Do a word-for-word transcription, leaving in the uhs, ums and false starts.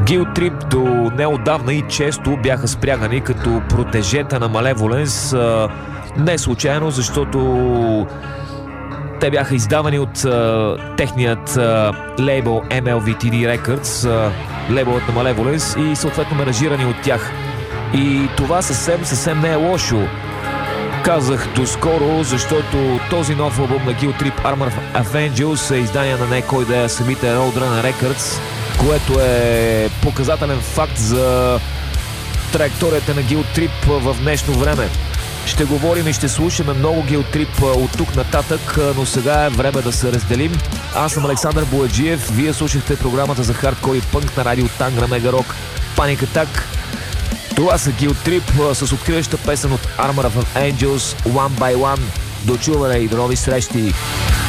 Guilt Trip до неотдавна и често бяха спрягани като протежета на Malevolence. Не случайно, защото те бяха издавани от uh, техният uh, лейбъл Ем Ел Ви Ти Ди Records, uh, лейбълът на Malevolence, и съответно менажирани от тях. И това съвсем, съвсем не е лошо. Казах доскоро, защото този нов албум на Guilt Trip, Armor of Angels, е издание на не кой да е самите Roadrunner Records, което е показателен факт за траекторията на Guilt Trip в днешно време. Ще говорим и ще слушаме много Guilt Trip от тук нататък, но сега е време да се разделим. Аз съм Александър Бояджиев, вие слушахте програмата за хардкор и пънк на радио Тангра Мега Рок Panic Attack. Това са Guilt Trip с откриваща песен от Armor of Angels, One by One. До чуване и до нови срещи!